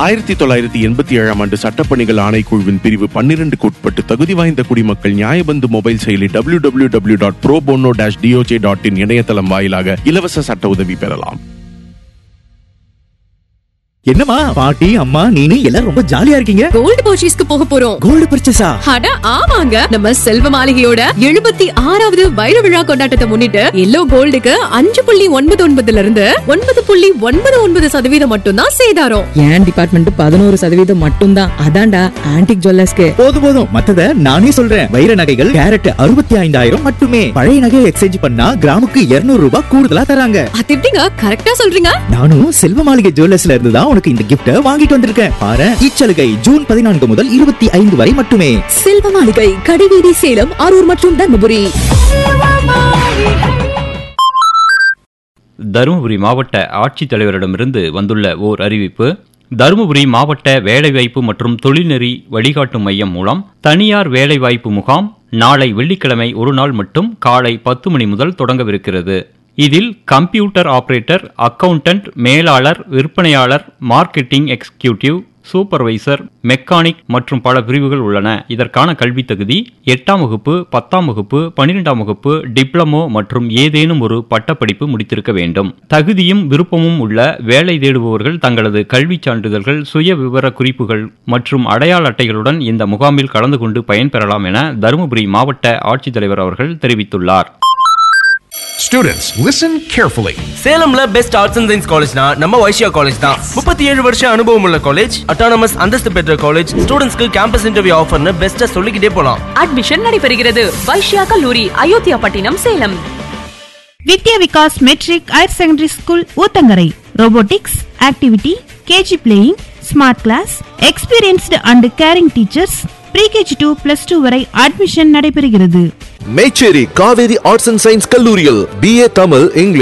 1987 ஆண்டு சட்டப்பணிகள் ஆணைக்குழுவின் பிரிவு 12க்கு உட்பட்டு தகுதி வாய்ந்த குடிமக்கள் நியாயபந்து மொபைல் செயலி www.probono-doj.in இணையதளம் வாயிலாக இலவச சட்ட உதவி பெறலாம். என்னம்மா பாட்டி அம்மா நீனு எல்லாரும் ரொம்ப ஜாலியா இருக்கீங்க? கோல்டு பர்ச்சேஸ்க்கு போக போறோம். கோல்டு பர்ச்சேஸா? அட ஆமாங்க, நம்ம செல்வ மாளிகையோட 76வது வைர விழா கொண்டாட்டத்தை முன்னிட்டு எல்லோ கோல்டுக்கு 5.99 இருந்து 9.99% மட்டும் தான் சேதாரம். என் டிபார்ட்மெண்ட் 11% மட்டும் தான். அதான்டா ஆன்டிக் ஜுவல்லர்ஸ்க்கு. போதும் மத்தத நானே சொல்றேன். வைர நகைகள் கேரட் 65,000 மட்டுமே. பழைய நகையை எக்ஸ்சேஞ்ச் பண்ணா கிராமுக்கு 200 ரூபாய் கூடுதலா தராங்க. அது எப்படிங்க கரெக்ட்டா சொல்றீங்க? நானும் செல்வ மாளிகை ஜுவல்லர்ஸ்ல இருந்து தான் உனக்கு இந்த கிஃப்ட் வாங்கிட்டு வந்திருக்கேன். பாரு, இச்சலுகை ஜூன் 14 முதல் 25 வரை மட்டுமே. செல்வ மாளிகை, கடைவீதி, சேலம், அரூர் மற்றும் தர்மபுரி. தருமபுரி மாவட்ட ஆட்சித்தலைவரிடமிருந்து வந்துள்ள ஓர் அறிவிப்பு. தருமபுரி மாவட்ட வேலைவாய்ப்பு மற்றும் தொழில்நெறி வழிகாட்டு மையம் மூலம் தனியார் வேலைவாய்ப்பு முகாம் நாளை வெள்ளிக்கிழமை ஒரு நாள் மட்டும் காலை 10 மணி முதல் தொடங்கவிருக்கிறது. இதில் கம்ப்யூட்டர் ஆபரேட்டர், அக்கவுண்டன்ட், மேலாளர், விற்பனையாளர், மார்க்கெட்டிங் எக்ஸிகியூட்டிவ், சூப்பர்வைசர், மெக்கானிக் மற்றும் பல பிரிவுகள் உள்ளன. இதற்கான கல்வி தகுதி 8ஆம் வகுப்பு, 10ஆம் வகுப்பு, 12ஆம் வகுப்பு, டிப்ளமோ மற்றும் ஏதேனும் ஒரு பட்டப்படிப்பு முடித்திருக்க வேண்டும். தகுதியும் விருப்பமும் உள்ள வேலை தேடுபவர்கள் தங்களது கல்வி சான்றிதழ்கள், சுய விவர குறிப்புகள் மற்றும் அடையாள அட்டைகளுடன் இந்த முகாமில் கலந்து கொண்டு பயன்பெறலாம் என தருமபுரி மாவட்ட ஆட்சித்தலைவர் அவர்கள் தெரிவித்துள்ளார். Students, listen carefully. சேலம்ல best arts and science காலேஜ்னா நம்ம வைஷ்யா காலேஜ் தான். 37 வருஷம் அனுபவம் உள்ள காலேஜ், அட்டானமஸ் அந்தஸ்து பெற்ற காலேஜ், ஸ்டூடெண்ட்ஸ்க்கு கேம்பஸ் இன்டர்வியூ ஆஃபர்னு பெஸ்ட்டா சொல்லிக்கிட்டே போலாம். அட்மிஷன் நடைபெறுகிறது. வைஷ்யா கல்லூரி, அயோத்தியா பட்டினம், சேலம். வித்யா Vikas matric higher secondary school Uthangarai. Robotics, activity, KG playing, smart class, experienced and carrying teachers. Pre-KG 2 +2 வரை அட்மிஷன் நடைபெறுகிறது. Mecheri Kaveri arts and science கல்லூரியில் BA தமிழ், இங்கிலீஷ்